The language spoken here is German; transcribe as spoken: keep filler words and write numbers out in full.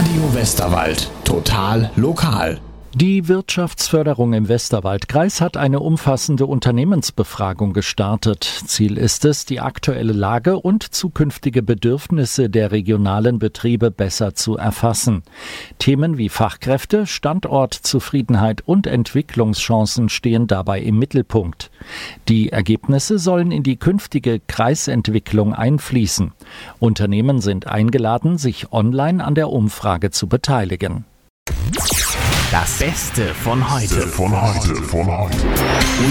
Radio Westerwald. Total lokal. Die Wirtschaftsförderung im Westerwaldkreis hat eine umfassende Unternehmensbefragung gestartet. Ziel ist es, die aktuelle Lage und zukünftige Bedürfnisse der regionalen Betriebe besser zu erfassen. Themen wie Fachkräfte, Standortzufriedenheit und Entwicklungschancen stehen dabei im Mittelpunkt. Die Ergebnisse sollen in die künftige Kreisentwicklung einfließen. Unternehmen sind eingeladen, sich online an der Umfrage zu beteiligen. Das Beste von heute. Von heute, von heute.